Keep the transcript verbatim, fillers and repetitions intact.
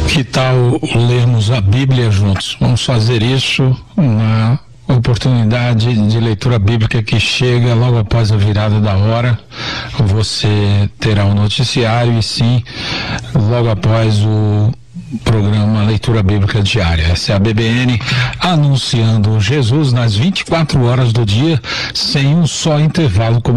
Que tal lermos a Bíblia juntos? Vamos fazer isso na oportunidade de leitura bíblica que chega logo após a virada da hora. Você terá o noticiário e sim, logo após o programa Leitura Bíblica Diária. Essa é a B B N anunciando Jesus nas vinte e quatro horas do dia, sem um só intervalo, como